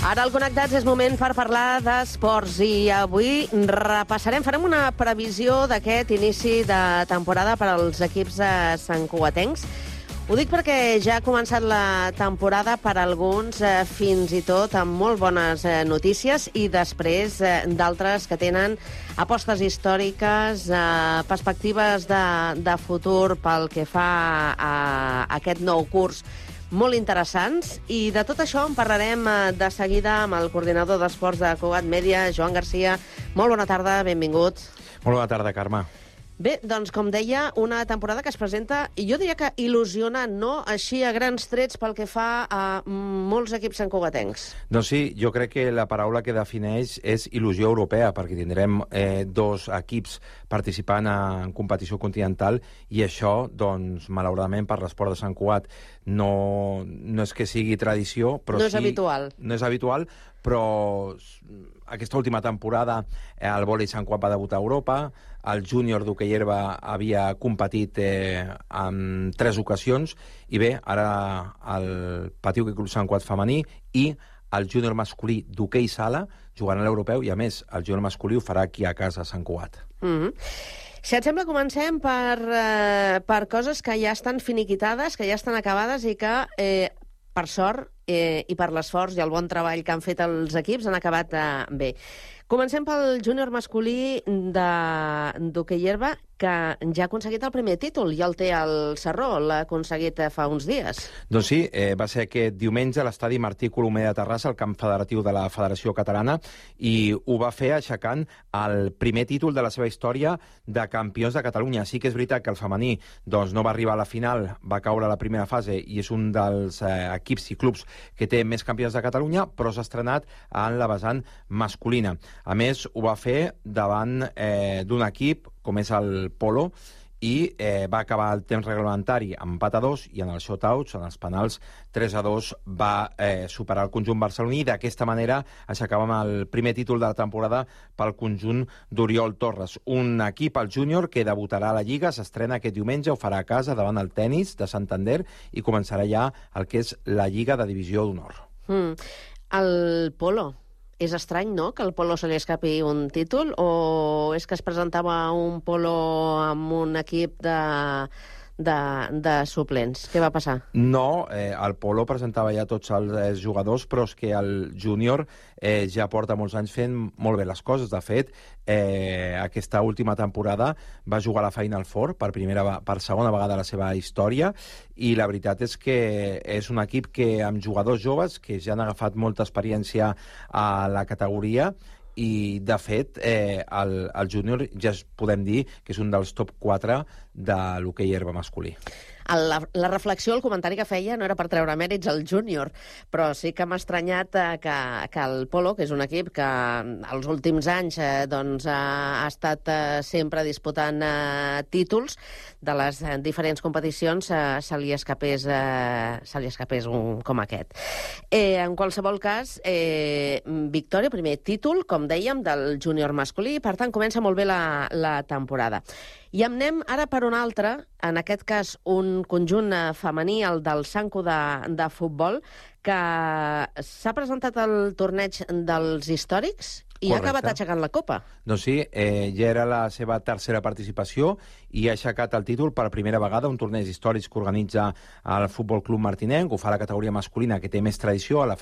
Ara al Connectats és moment per parlar d'esports i avui farem una previsió d'aquest inici de temporada per als equips santcugatencs. Ho dic perquè ja ha començat la temporada per alguns, fins i tot amb molt bones notícies, i després d'altres que tenen apostes històriques, perspectives de futur pel que fa a aquest nou curs molt interessants, i de tot això en parlarem de seguida amb el coordinador d'esports de Cugat Mèdia, Joan Garcia. Molt bona tarda, benvingut. Molt bona tarda, Carme. Bé, doncs, com deia, una temporada que es presenta, i jo diria que il·lusionant, no? Així a grans trets pel que fa a molts equips santcugatencs. Doncs sí, jo crec que la paraula que defineix és il·lusió europea, perquè tindrem dos equips participant en competició continental, i això, doncs, malauradament, per l'esport de Sant Cugat no és que sigui tradició, però no és habitual. No és habitual, però aquesta última temporada el vòlei Sant Cugat va debutar a Europa, el júnior d'hoquei herba havia competit en 3 ocasions, i bé, ara el Patí Hoquei Club Sant Cugat femení i el júnior masculí d'hoquei sala jugant a l'europeu, i a més el júnior masculí ho farà aquí a casa a Sant Cugat. Si et sembla, comencem per coses que ja estan finiquitades, que ja estan acabades i que, per sort i per l'esforç i el bon treball que han fet els equips, han acabat bé. Comencem pel júnior masculí d'hoquei herba, que ja ha aconseguit el primer títol, ja el té al Sarró, l'ha aconseguit fa uns dies. Doncs sí, va ser aquest diumenge a l'estadi Martí Colomer de Terrassa, el camp federatiu de la Federació Catalana, i ho va fer aixecant el primer títol de la seva història de campions de Catalunya. Sí que és veritat que el femení doncs, no va arribar a la final, va caure a la primera fase, i és un dels equips i clubs que té més campions de Catalunya, però s'ha estrenat en la vessant masculina. A més, ho va fer davant d'un equip com és el Polo, i va acabar el temps reglamentari amb empat a 2, i en el shotouts, en els penals, 3-2, va superar el conjunt barceloní, i d'aquesta manera aixecàvem el primer títol de la temporada pel conjunt d'Oriol Torres. Un equip, el júnior, que debutarà a la Lliga, s'estrena aquest diumenge, ho farà a casa davant el Tenis de Santander, i començarà ja el que és la Lliga de Divisió d'Honor. El Polo. És estrany, no?, que al Polo se li escapi un títol, o és que es presentava un Polo amb un equip de suplents? Què va passar? No, el Polo presentava ja tots els jugadors, però és que el júnior ja porta molts anys fent molt bé les coses. De fet, aquesta última temporada va jugar a la Final Four per segona vegada a la seva història, i la veritat és que és un equip que amb jugadors joves que ja han agafat molta experiència a la categoria, i de fet el júnior ja podem dir que és un dels top 4 de l'hoquei herba masculí. La reflexió, el comentari que feia, no era per treure mèrits al júnior, però sí que m'ha estranyat que el Polo, que és un equip que els últims anys ha estat sempre disputant títols de les diferents competicions, se li escapés un com aquest. En qualsevol cas, victòria, primer títol, com dèiem, del júnior masculí, per tant comença molt bé la temporada. I anem ara per un altre, en aquest cas un conjunt femení, el del Sanco de futbol, que s'ha presentat al torneig dels històrics i ha acabat aixecant la copa. Doncs sí, ja era la seva tercera participació i ha aixecat el títol per primera vegada, un torneig històric que organitza el Futbol Club Martinenc, ho fa la categoria masculina, que té més tradició, a la